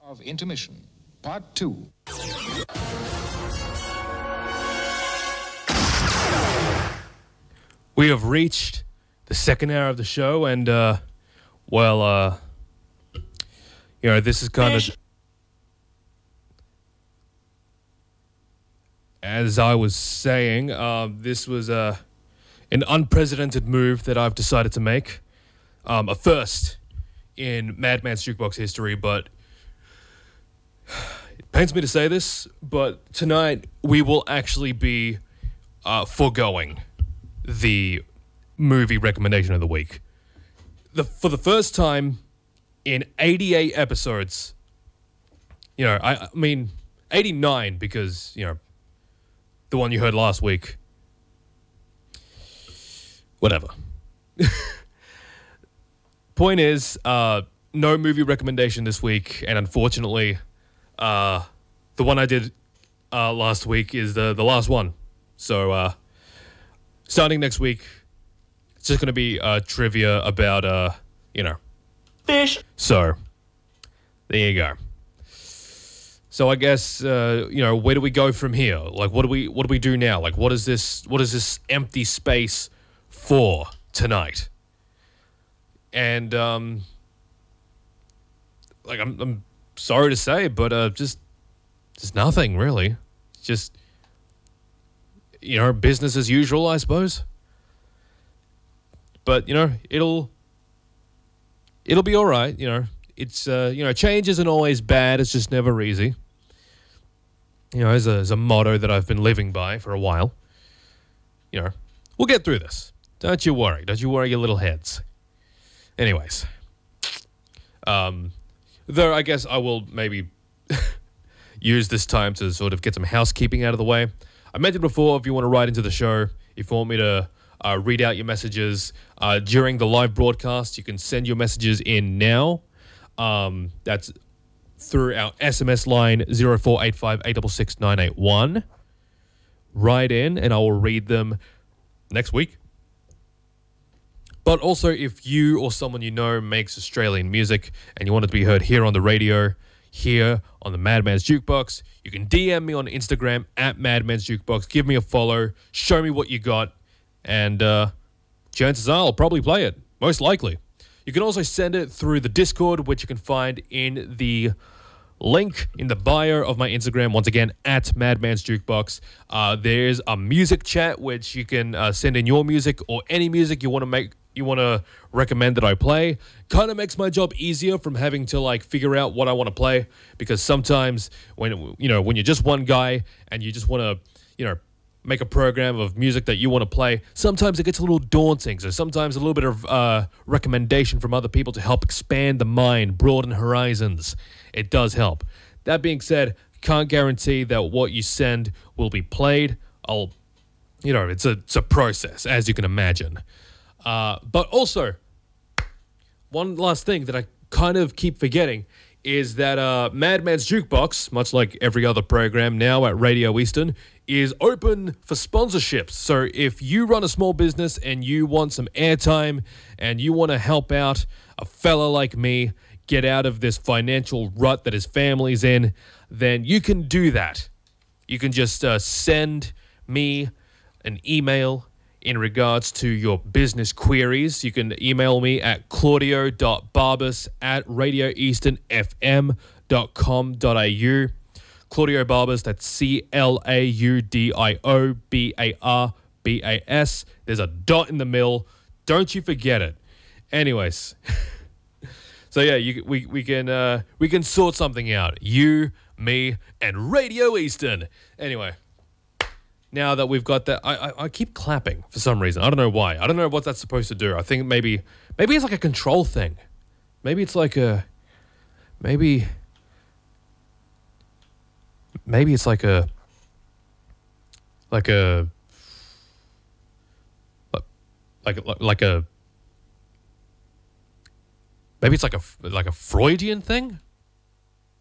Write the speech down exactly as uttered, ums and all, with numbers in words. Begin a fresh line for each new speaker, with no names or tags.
Of intermission, part two.
We have reached the second hour of the show, and, uh, well, uh, you know, this is kind of, as I was saying, uh, this was uh, an unprecedented move that I've decided to make. Um, a first in Madman's Jukebox history, but it pains me to say this, but tonight we will actually be uh, foregoing the movie recommendation of the week. The for the first time in eighty-eight episodes, you know, I, I mean, eighty-nine because, you know, the one you heard last week. Whatever. Point is, uh, no movie recommendation this week, and unfortunately, uh, the one I did uh, last week is the, the last one. So, uh, starting next week, it's just going to be uh, trivia about, uh, you know,
fish.
So, there you go. So I guess, uh, you know, where do we go from here? Like, what do we what do we do now? Like, what is this? What is this empty space for tonight? And um, like, I'm I'm sorry to say, but uh, just just nothing really. Just, you know, business as usual, I suppose. But you know, it'll it'll be all right. You know, it's uh, you know, change isn't always bad. It's just never easy. You know, as a, as a motto that I've been living by for a while. You know, we'll get through this. Don't you worry. Don't you worry your little heads. Anyways. Um, though I guess I will maybe use this time to sort of get some housekeeping out of the way. I mentioned before, if you want to write into the show, if you want me to uh, read out your messages uh, during the live broadcast, you can send your messages in now. Um, that's through our S M S line zero four eight five, eight six six, nine eight one. Write in and I will read them next week. But also, if you or someone you know makes Australian music and you want it to be heard here on the radio, here on the Madman's Jukebox, you can D M me on Instagram at Madman's Jukebox. Give me a follow. Show me what you got. And uh, chances are I'll probably play it. Most likely. You can also send it through the Discord, which you can find in the link in the bio of my Instagram. Once again, at Madman's Jukebox. Uh, there's a music chat, which you can uh, send in your music or any music you want to make. You want to recommend that I play. Kind of makes my job easier from having to like figure out what I want to play, because sometimes when you know when you're just one guy and you just want to you know make a program of music that you want to play, sometimes it gets a little daunting. So sometimes a little bit of uh, recommendation from other people to help expand the mind, broaden horizons. It does help. That being said, can't guarantee that what you send will be played. I'll, you know, it's a it's a process, as you can imagine. Uh, but also, one last thing that I kind of keep forgetting is that uh, Madman's Jukebox, much like every other program now at Radio Eastern, is open for sponsorships. So if you run a small business and you want some airtime and you want to help out a fella like me get out of this financial rut that his family's in, then you can do that. You can just uh, send me an email in regards to your business queries. You can email me at claudio.barbas at radioeasternfm.com.au. Claudio Barbas, that's C L A U D I O B A R B A S. There's a dot in the middle. Don't you forget it. Anyways. So yeah, you, we, we, can, uh, we can sort something out. You, me, and Radio Eastern. Anyway. Now that we've got that, I, I I keep clapping for some reason. I don't know why. I don't know what that's supposed to do. I think maybe maybe it's like a control thing. Maybe it's like a maybe maybe it's like a like a like like, like a maybe it's like a like a Freudian thing.